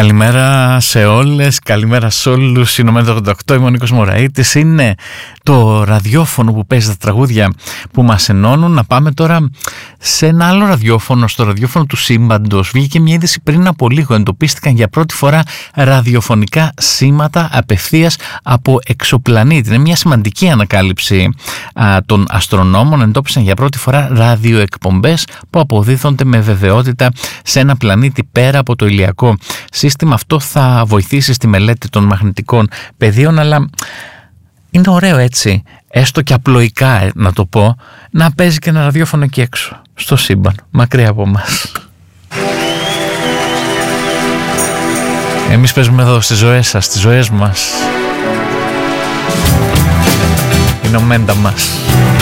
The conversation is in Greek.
Καλημέρα σε όλες, καλημέρα σε όλους. Ηνωμένο 88, είμαι ο Νίκος Μωραΐτης. Είναι το ραδιόφωνο που παίζει τα τραγούδια που μας ενώνουν. Να πάμε τώρα σε ένα άλλο ραδιόφωνο, στο ραδιόφωνο του σύμπαντος. Βγήκε μια είδηση πριν από λίγο. Εντοπίστηκαν για πρώτη φορά ραδιοφωνικά σήματα απευθείας από εξωπλανήτη. Είναι μια σημαντική ανακάλυψη των αστρονόμων. Εντόπισαν για πρώτη φορά ραδιοεκπομπές που αποδίδονται με βεβαιότητα σε ένα πλανήτη πέρα από το ηλιακό σύστημα. Αυτό θα βοηθήσει στη μελέτη των μαγνητικών πεδίων, αλλά είναι ωραίο έτσι, έστω και απλοϊκά να το πω, να παίζει και ένα ραδιόφωνο εκεί έξω, στο σύμπαν, μακριά από μας. Εμείς παίζουμε εδώ στις ζωές σας, στις ζωές μας. Είναι ο Μέντα μας.